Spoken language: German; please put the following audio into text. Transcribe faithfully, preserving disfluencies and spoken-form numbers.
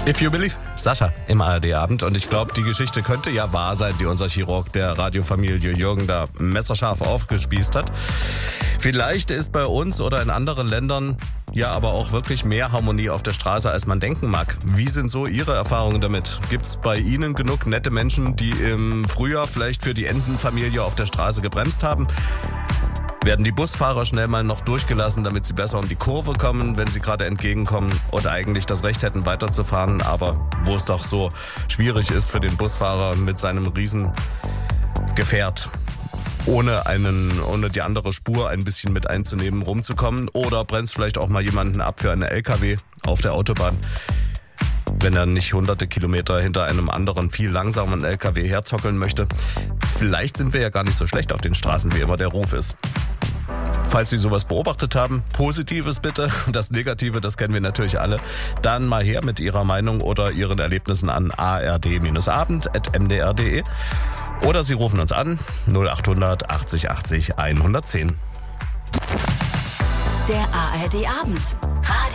If You Believe, Sascha im A R D-Abend. Und ich glaube, die Geschichte könnte ja wahr sein, die unser Chirurg der Radiofamilie Jürgen da messerscharf aufgespießt hat. Vielleicht ist bei uns oder in anderen Ländern ja aber auch wirklich mehr Harmonie auf der Straße, als man denken mag. Wie sind so Ihre Erfahrungen damit? Gibt's bei Ihnen genug nette Menschen, die im Frühjahr vielleicht für die Entenfamilie auf der Straße gebremst haben? Werden die Busfahrer schnell mal noch durchgelassen, damit sie besser um die Kurve kommen, wenn sie gerade entgegenkommen oder eigentlich das Recht hätten, weiterzufahren, aber wo es doch so schwierig ist für den Busfahrer mit seinem Riesengefährt, ohne einen, ohne die andere Spur ein bisschen mit einzunehmen, rumzukommen, oder bremst vielleicht auch mal jemanden ab für einen L K W auf der Autobahn, wenn er nicht hunderte Kilometer hinter einem anderen, viel langsamen L K W herzockeln möchte. Vielleicht sind wir ja gar nicht so schlecht auf den Straßen, wie immer der Ruf ist. Falls Sie sowas beobachtet haben, Positives bitte, das Negative, das kennen wir natürlich alle, dann mal her mit Ihrer Meinung oder Ihren Erlebnissen an a r d abend at m d r punkt d e oder Sie rufen uns an null achthundert achtzig achtzig hundertzehn. Der A R D Abend.